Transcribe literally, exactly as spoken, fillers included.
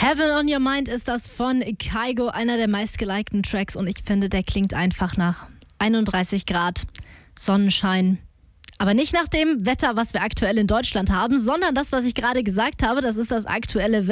Heaven on Your Mind ist das von Kygo, einer der meistgelikten Tracks, und ich finde, der klingt einfach nach einunddreißig Grad, Sonnenschein. Aber nicht nach dem Wetter, was wir aktuell in Deutschland haben, sondern das, was ich gerade gesagt habe, das ist das aktuelle Wetter.